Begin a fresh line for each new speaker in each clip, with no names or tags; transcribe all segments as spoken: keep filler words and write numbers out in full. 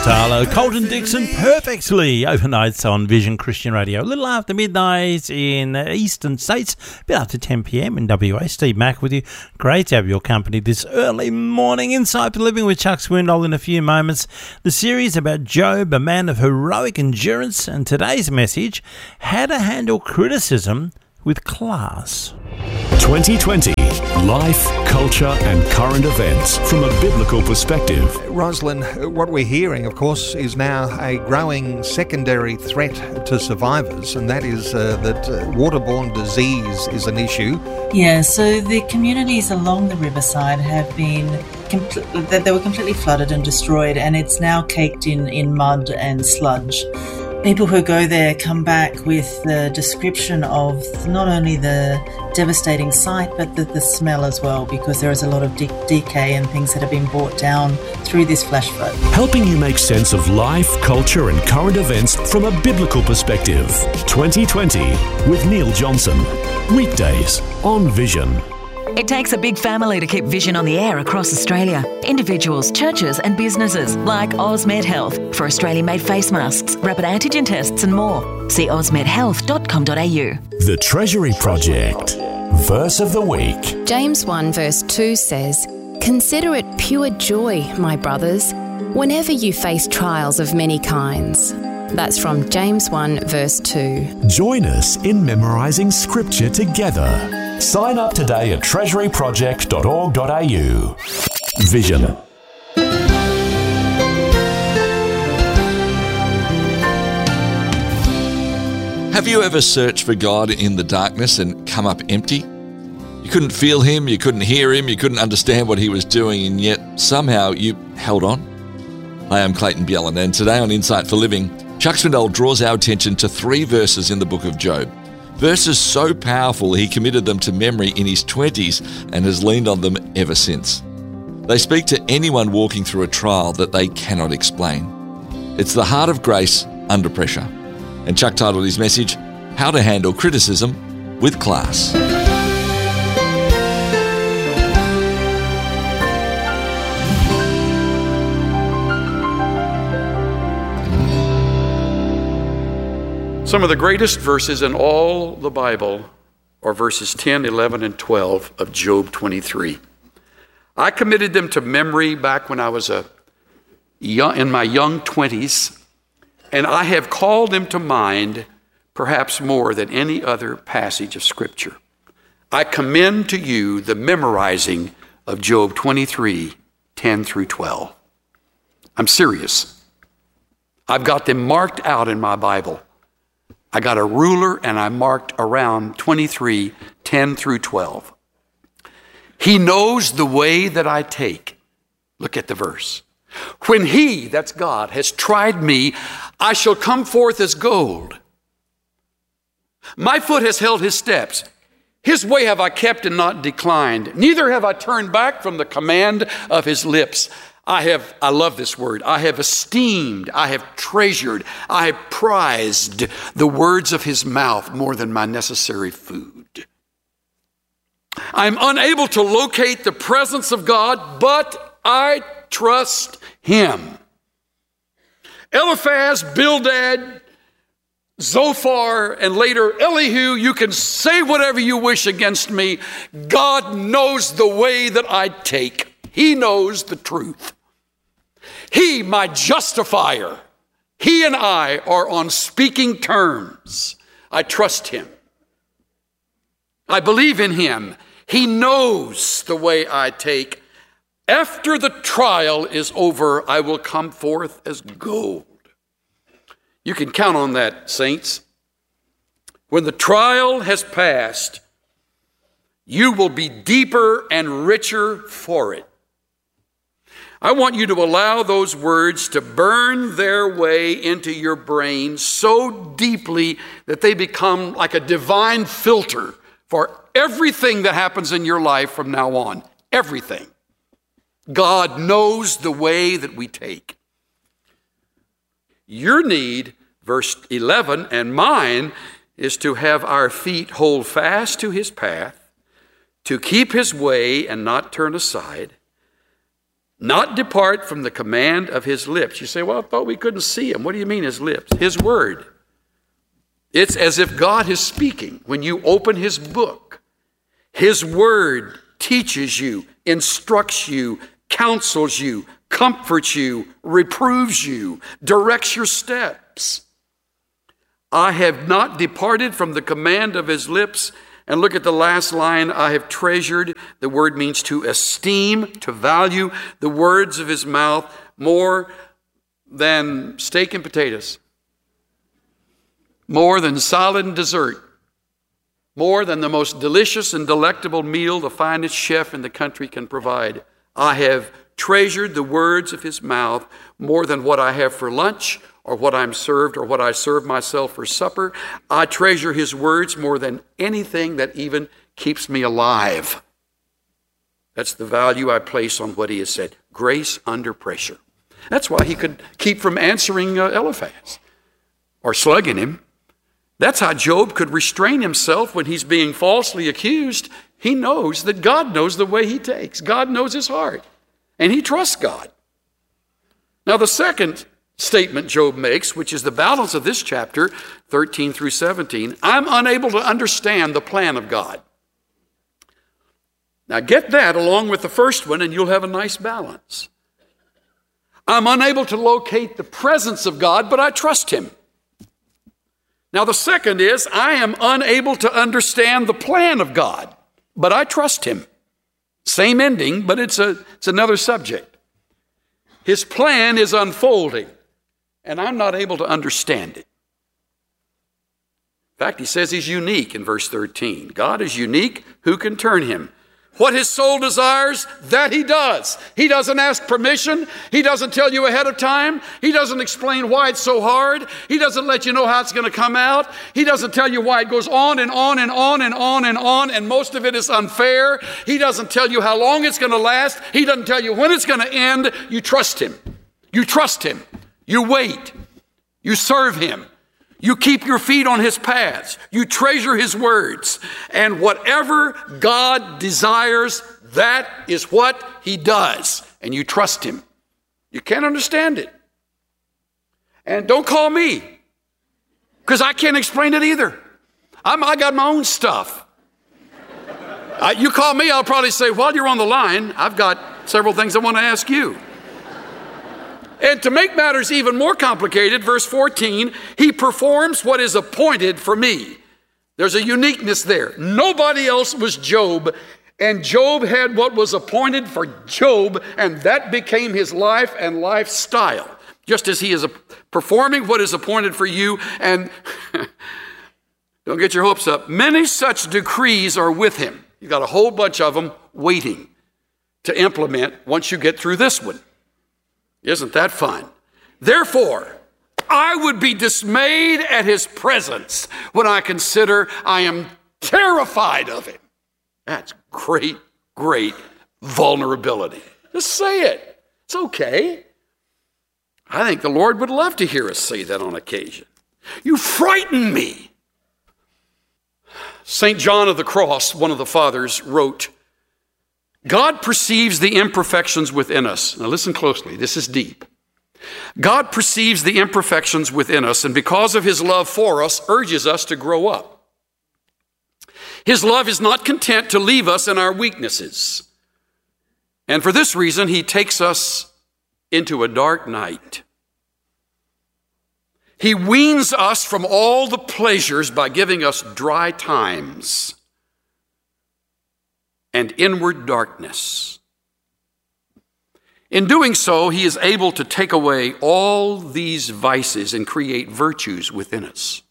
Bartolo, Colton Dixon, perfectly overnights on Vision Christian Radio. A little after midnight in the eastern states, a bit after ten p.m. in W A. Steve Mack with you. Great to have your company this early morning. Insight for Living with Chuck Swindoll in a few moments. The series about Job, a man of heroic endurance, and today's message, how to handle criticism with class.
twenty twenty, life, culture and current events from a biblical perspective.
Rosalind, what we're hearing, of course, is now a growing secondary threat to survivors, and that is uh, that uh, waterborne disease is an issue.
Yeah, so the communities along the riverside have been, compl- they were completely flooded and destroyed, and it's now caked in, in mud and sludge. People who go there come back with the description of not only the devastating sight, but the, the smell as well, because there is a lot of de- decay and things that have been brought down through this flash flood.
Helping you make sense of life, culture and current events from a biblical perspective. twenty twenty with Neil Johnson. Weekdays on Vision.
It takes a big family to keep Vision on the air across Australia. Individuals, churches and businesses like Osmed Health for Australian-made face masks, rapid antigen tests and more. See osmed health dot com dot a u.
The Treasury Project. Verse of the week.
James one verse two says, "Consider it pure joy, my brothers, whenever you face trials of many kinds." That's from James one verse two.
Join us in memorising scripture together. Sign up today at treasury project dot org dot a u. Vision.
Have you ever searched for God in the darkness and come up empty? You couldn't feel him, you couldn't hear him, you couldn't understand what he was doing, and yet somehow you held on? Hi, I'm Clayton Bjelland, and today on Insight for Living, Chuck Swindoll draws our attention to three verses in the book of Job. Verses so powerful he committed them to memory in his twenties and has leaned on them ever since. They speak to anyone walking through a trial that they cannot explain. It's the heart of grace under pressure. And Chuck titled his message, How to Handle Criticism with Class.
Some of the greatest verses in all the Bible are verses ten, eleven, and twelve of Job twenty-three. I committed them to memory back when I was a young, in my young twenties, and I have called them to mind perhaps more than any other passage of Scripture. I commend to you the memorizing of Job twenty-three, ten through twelve. I'm serious. I've got them marked out in my Bible. I got a ruler and I marked around twenty-three, ten through twelve. He knows the way that I take. Look at the verse. When he, that's God, has tried me, I shall come forth as gold. My foot has held his steps. His way have I kept and not declined. Neither have I turned back from the command of his lips. I have, I love this word, I have esteemed, I have treasured, I have prized the words of his mouth more than my necessary food. I'm unable to locate the presence of God, but I trust him. Eliphaz, Bildad, Zophar, and later Elihu, you can say whatever you wish against me. God knows the way that I take. He knows the truth. He, my justifier, he and I are on speaking terms. I trust him. I believe in him. He knows the way I take. After the trial is over, I will come forth as gold. You can count on that, saints. When the trial has passed, you will be deeper and richer for it. I want you to allow those words to burn their way into your brain so deeply that they become like a divine filter for everything that happens in your life from now on. Everything. God knows the way that we take. Your need, verse eleven, and mine, is to have our feet hold fast to his path, to keep his way and not turn aside, not depart from the command of his lips. You say, well, I thought we couldn't see him. What do you mean his lips? His word. It's as if God is speaking. When you open his book, his word teaches you, instructs you, counsels you, comforts you, reproves you, directs your steps. I have not departed from the command of his lips. And look at the last line, I have treasured. The word means to esteem, to value the words of his mouth more than steak and potatoes, more than solid dessert, more than the most delicious and delectable meal the finest chef in the country can provide. I have treasured the words of his mouth more than what I have for lunch or what I'm served or what I serve myself for supper. I treasure his words more than anything that even keeps me alive. That's the value I place on what he has said. Grace under pressure. That's why he could keep from answering uh, Eliphaz or slugging him. That's how Job could restrain himself when he's being falsely accused. He knows that God knows the way he takes. God knows his heart. And he trusts God. Now the second statement Job makes, which is the balance of this chapter, thirteen through seventeen, I'm unable to understand the plan of God. Now get that along with the first one and you'll have a nice balance. I'm unable to locate the presence of God, but I trust him. Now the second is, I am unable to understand the plan of God, but I trust him. Same ending, but it's a it's another subject. His plan is unfolding, and I'm not able to understand it. In fact, he says he's unique in verse thirteen. God is unique. Who can turn him? What his soul desires, that he does. He doesn't ask permission. He doesn't tell you ahead of time. He doesn't explain why it's so hard. He doesn't let you know how it's going to come out. He doesn't tell you why it goes on and on and on and on and on, and most of it is unfair. He doesn't tell you how long it's going to last. He doesn't tell you when it's going to end. You trust him. You trust him. You wait. You serve him. You keep your feet on his paths. You treasure his words. And whatever God desires, that is what he does. And you trust him. You can't understand it. And don't call me, because I can't explain it either. I'm, I got my own stuff. I, you call me, I'll probably say, while you're on the line, I've got several things I want to ask you. And to make matters even more complicated, verse fourteen, he performs what is appointed for me. There's a uniqueness there. Nobody else was Job, and Job had what was appointed for Job, and that became his life and lifestyle. Just as he is performing what is appointed for you, and don't get your hopes up, many such decrees are with him. You've got a whole bunch of them waiting to implement once you get through this one. Isn't that fun? Therefore, I would be dismayed at his presence when I consider I am terrified of him. That's great, great vulnerability. Just say it. It's okay. I think the Lord would love to hear us say that on occasion. You frighten me. Saint John of the Cross, one of the fathers, wrote, God perceives the imperfections within us. Now listen closely, this is deep. God perceives the imperfections within us, and because of his love for us, urges us to grow up. His love is not content to leave us in our weaknesses. And for this reason, he takes us into a dark night. He weans us from all the pleasures by giving us dry times and inward darkness. In doing so, he is able to take away all these vices and create virtues within us.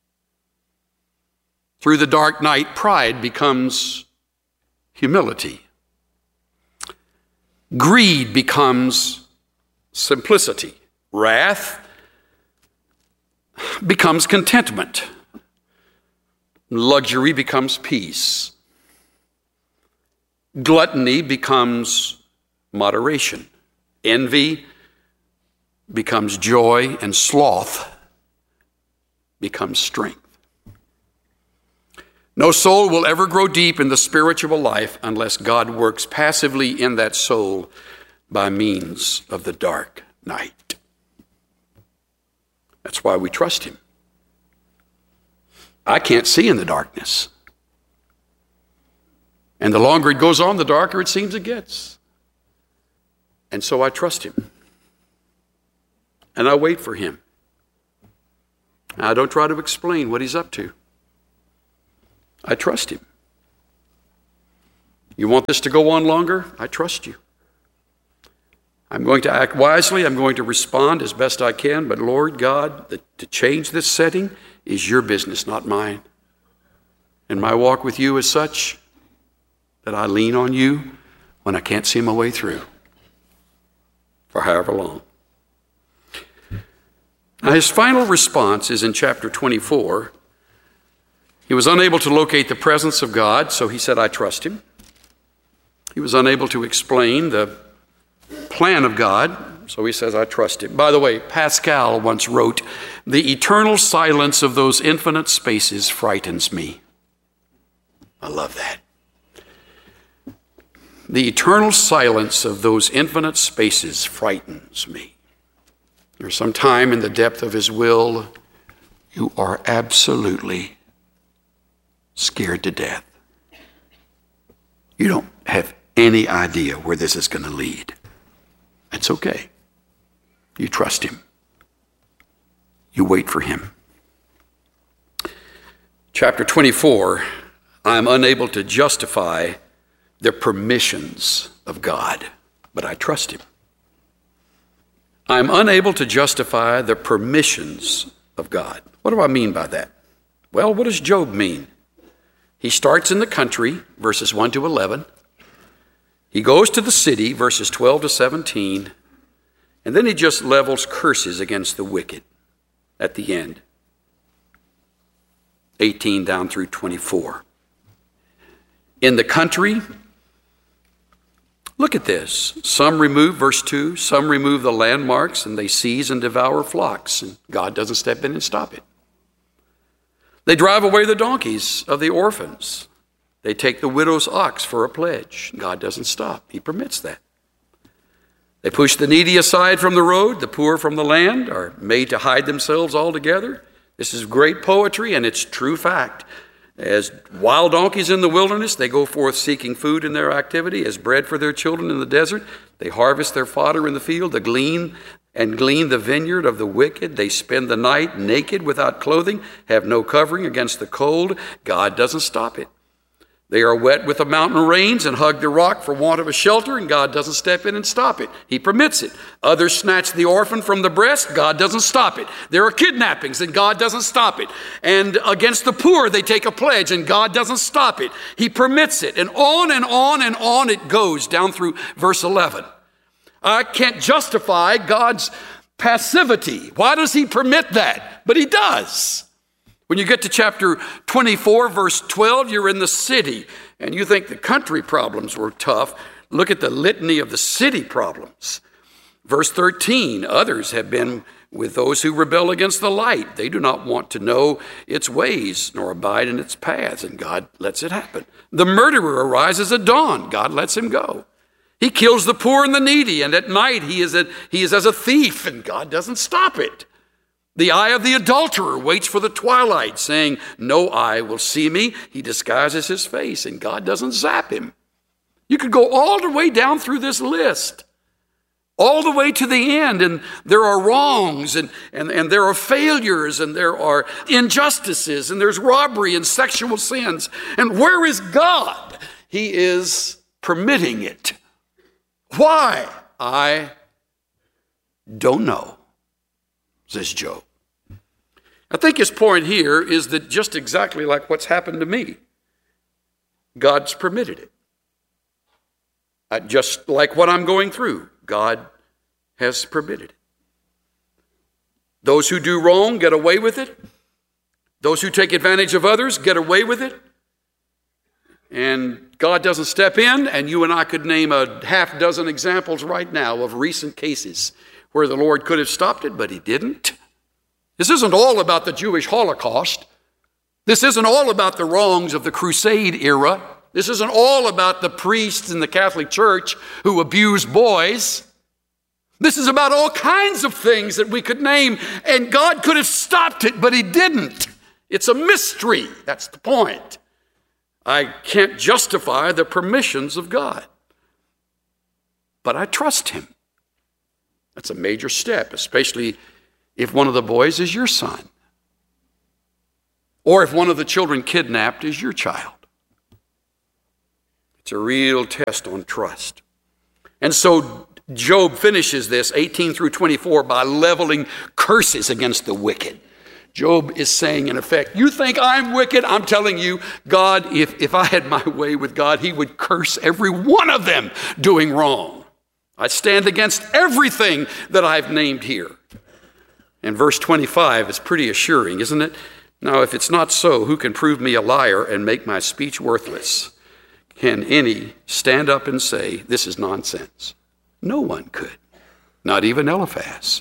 Through the dark night, pride becomes humility. Greed becomes simplicity. Wrath becomes contentment. Luxury becomes peace. Gluttony becomes moderation. Envy becomes joy, and sloth becomes strength. No soul will ever grow deep in the spiritual life unless God works passively in that soul by means of the dark night. That's why we trust him. I can't see in the darkness. And the longer it goes on, the darker it seems it gets. And so I trust him. And I wait for him. I don't try to explain what he's up to. I trust him. You want this to go on longer? I trust you. I'm going to act wisely. I'm going to respond as best I can. But Lord God, the, to change this setting is your business, not mine. And my walk with you is such that I lean on you when I can't see my way through for however long. Now, his final response is in chapter twenty-four. He was unable to locate the presence of God, so he said, I trust him. He was unable to explain the plan of God, so he says, I trust him. By the way, Pascal once wrote, the eternal silence of those infinite spaces frightens me. I love that. The eternal silence of those infinite spaces frightens me. There's some time in the depth of his will, you are absolutely scared to death. You don't have any idea where this is going to lead. It's okay. You trust him. You wait for him. Chapter twenty-four, I'm unable to justify the permissions of God, but I trust him. I'm unable to justify the permissions of God. What do I mean by that? Well, what does Job mean? He starts in the country, verses one to eleven. He goes to the city, verses twelve to seventeen. And then he just levels curses against the wicked at the end. eighteen down through twenty-four. In the country, look at this. Some remove, verse two, some remove the landmarks and they seize and devour flocks, and God doesn't step in and stop it. They drive away the donkeys of the orphans. They take the widow's ox for a pledge. God doesn't stop. He permits that. They push the needy aside from the road. The poor from the land are made to hide themselves altogether. This is great poetry, and it's true fact. As wild donkeys in the wilderness, they go forth seeking food in their activity. As bread for their children in the desert, they harvest their fodder in the field, they glean and glean the vineyard of the wicked. They spend the night naked without clothing, have no covering against the cold. God doesn't stop it. They are wet with the mountain rains and hug the rock for want of a shelter, and God doesn't step in and stop it. He permits it. Others snatch the orphan from the breast. God doesn't stop it. There are kidnappings, and God doesn't stop it. And against the poor, they take a pledge, and God doesn't stop it. He permits it. And on and on and on it goes down through verse eleven. I can't justify God's passivity. Why does he permit that? But he does. When you get to chapter twenty-four, verse twelve, you're in the city, and you think the country problems were tough. Look at the litany of the city problems. Verse thirteen, others have been with those who rebel against the light. They do not want to know its ways, nor abide in its paths, and God lets it happen. The murderer arises at dawn. God lets him go. He kills the poor and the needy, and at night he is, a, he is as a thief, and God doesn't stop it. The eye of the adulterer waits for the twilight, saying, no eye will see me. He disguises his face, and God doesn't zap him. You could go all the way down through this list, all the way to the end, and there are wrongs, and, and, and there are failures, and there are injustices, and there's robbery and sexual sins. And where is God? He is permitting it. Why? I don't know, says Job. I think his point here is that just exactly like what's happened to me, God's permitted it. Uh, just like what I'm going through, God has permitted it. Those who do wrong get away with it. Those who take advantage of others get away with it. And God doesn't step in, and you and I could name a half dozen examples right now of recent cases where the Lord could have stopped it, but he didn't. This isn't all about the Jewish Holocaust. This isn't all about the wrongs of the Crusade era. This isn't all about the priests in the Catholic Church who abuse boys. This is about all kinds of things that we could name, and God could have stopped it, but he didn't. It's a mystery. That's the point. I can't justify the permissions of God, but I trust him. That's a major step, especially if one of the boys is your son, or if one of the children kidnapped is your child. It's a real test on trust. And so Job finishes this, eighteen through twenty-four, by leveling curses against the wicked. Job is saying, in effect, you think I'm wicked? I'm telling you, God, if, if I had my way with God, he would curse every one of them doing wrong. I stand against everything that I've named here. And verse twenty-five is pretty assuring, isn't it? Now, if it's not so, who can prove me a liar and make my speech worthless? Can any stand up and say, this is nonsense? No one could, not even Eliphaz.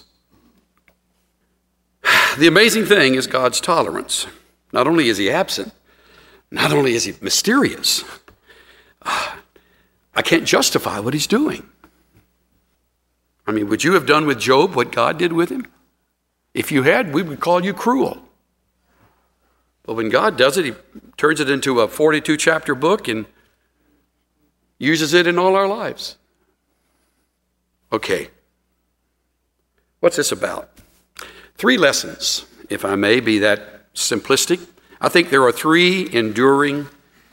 The amazing thing is God's tolerance. Not only is he absent, not only is he mysterious, uh, I can't justify what he's doing. I mean, would you have done with Job what God did with him? If you had, we would call you cruel. But when God does it, he turns it into a forty-two chapter book and uses it in all our lives. Okay. What's this about? Three lessons, if I may be that simplistic. I think there are three enduring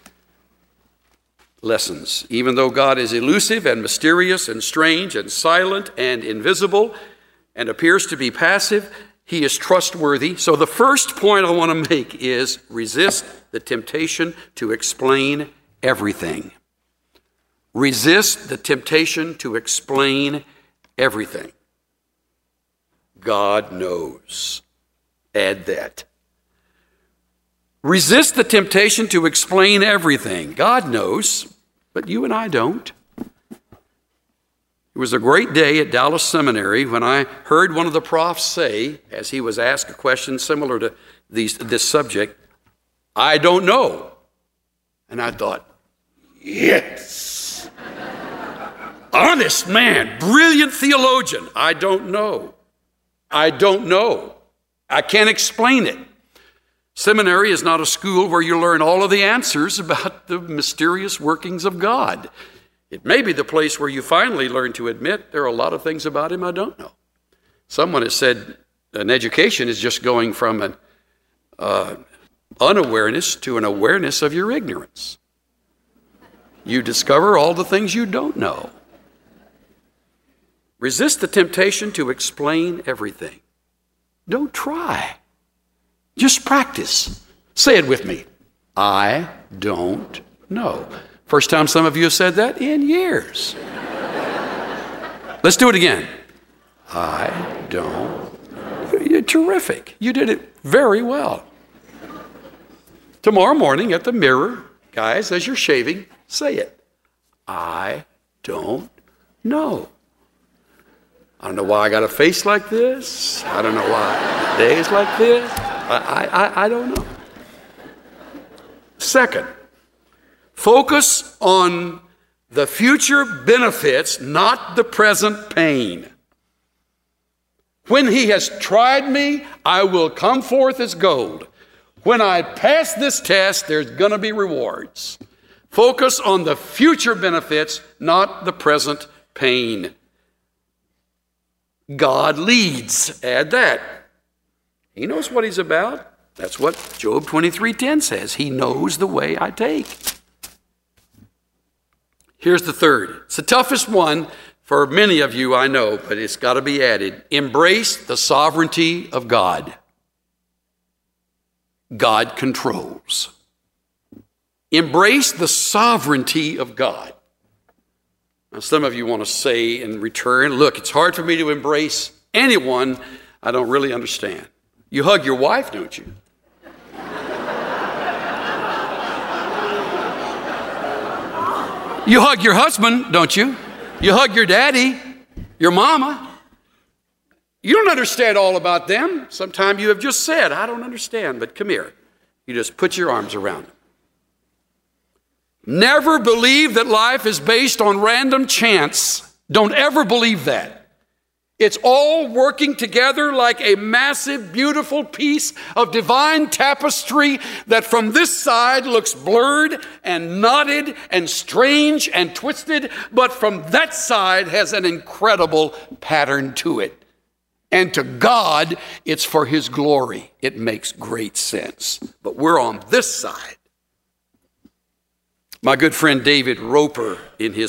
lessons. Even though God is elusive and mysterious and strange and silent and invisible and appears to be passive, he is trustworthy. So the first point I want to make is resist the temptation to explain everything. Resist the temptation to explain everything. God knows. Add that. Resist the temptation to explain everything. God knows, but you and I don't. It was a great day at Dallas Seminary when I heard one of the profs say, as he was asked a question similar to these, this subject, I don't know. And I thought, yes. Honest man, brilliant theologian. I don't know. I don't know. I can't explain it. Seminary is not a school where you learn all of the answers about the mysterious workings of God. It may be the place where you finally learn to admit there are a lot of things about him I don't know. Someone has said an education is just going from an uh, unawareness to an awareness of your ignorance. You discover all the things you don't know. Resist the temptation to explain everything. Don't try. Just practice. Say it with me. I don't know. First time some of you have said that in years. Let's do it again. I don't know. You're terrific. You did it very well. Tomorrow morning at the mirror, guys, as you're shaving, say it. I don't know. I don't know why I got a face like this. I don't know why the day is like this. I, I, I don't know. Second, focus on the future benefits, not the present pain. When he has tried me, I will come forth as gold. When I pass this test, there's going to be rewards. Focus on the future benefits, not the present pain. God leads. Add that. He knows what he's about. That's what Job twenty-three ten says. He knows the way I take. Here's the third. It's the toughest one for many of you, I know, but it's got to be added. Embrace the sovereignty of God. God controls. Embrace the sovereignty of God. Now, some of you want to say in return, look, it's hard for me to embrace anyone I don't really understand. You hug your wife, don't you? You hug your husband, don't you? You hug your daddy, your mama. You don't understand all about them. Sometimes you have just said, I don't understand, but come here. You just put your arms around them. Never believe that life is based on random chance. Don't ever believe that. It's all working together like a massive, beautiful piece of divine tapestry that from this side looks blurred and knotted and strange and twisted, but from that side has an incredible pattern to it. And to God, it's for His glory. It makes great sense. But we're on this side. My good friend David Roper, in his